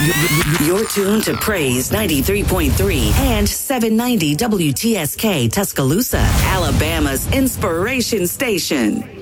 You're tuned to Praise 93.3 and 790 WTSK Tuscaloosa, Alabama's inspiration station.